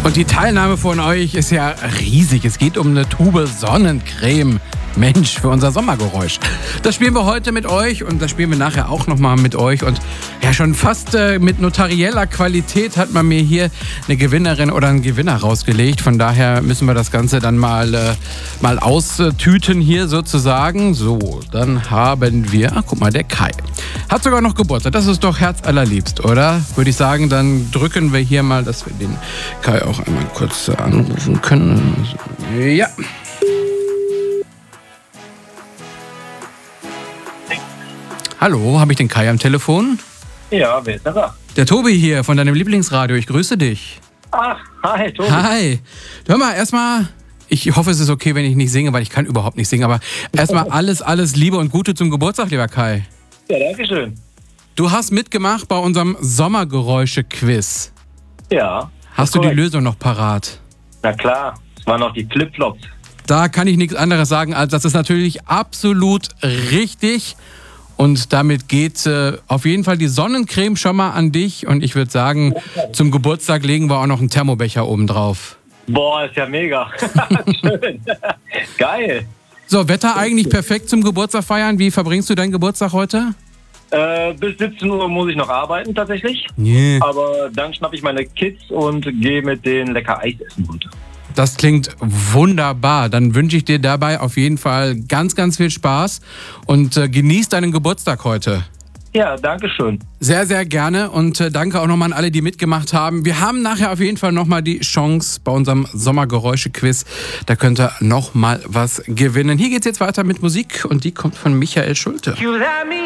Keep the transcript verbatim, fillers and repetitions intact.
Und die Teilnahme von euch ist ja riesig. Es geht um eine Tube Sonnencreme. Mensch, für unser Sommergeräusch. Das spielen wir heute mit euch und das spielen wir nachher auch nochmal mit euch. Und ja, schon fast äh, mit notarieller Qualität hat man mir hier eine Gewinnerin oder einen Gewinner rausgelegt. Von daher müssen wir das Ganze dann mal, äh, mal austüten hier sozusagen. So, dann haben wir, ach, guck mal, der Kai. Hat sogar noch Geburtstag. Das ist doch herzallerliebst, oder? Würde ich sagen, dann drücken wir hier mal, dass wir den Kai auch einmal kurz anrufen können. Ja. Hallo, habe ich den Kai am Telefon? Ja, wer ist denn da? Der Tobi hier von deinem Lieblingsradio. Ich grüße dich. Ach, hi, Tobi. Hi. Hör mal, erstmal, ich hoffe, es ist okay, wenn ich nicht singe, weil ich kann überhaupt nicht singen, aber erstmal alles, alles Liebe und Gute zum Geburtstag, lieber Kai. Ja, danke schön. Du hast mitgemacht bei unserem Sommergeräusche-Quiz. Ja. Hast du die Lösung noch parat? Na klar, es waren noch die Flipflops. Da kann ich nichts anderes sagen, als das ist natürlich absolut richtig. Und damit geht äh, auf jeden Fall die Sonnencreme schon mal an dich. Und ich würde sagen, zum Geburtstag legen wir auch noch einen Thermobecher oben drauf. Boah, ist ja mega. Schön. Geil. So, Wetter eigentlich perfekt zum Geburtstag feiern. Wie verbringst du deinen Geburtstag heute? Äh, bis siebzehn Uhr muss ich noch arbeiten tatsächlich. Nee. Aber dann schnappe ich meine Kids und gehe mit denen lecker Eis essen runter. Das klingt wunderbar. Dann wünsche ich dir dabei auf jeden Fall ganz, ganz viel Spaß und äh, genieß deinen Geburtstag heute. Ja, danke schön. Sehr, sehr gerne und äh, danke auch nochmal an alle, die mitgemacht haben. Wir haben nachher auf jeden Fall nochmal die Chance bei unserem Sommergeräusche-Quiz. Da könnt ihr nochmal was gewinnen. Hier geht's jetzt weiter mit Musik und die kommt von Michael Schulte.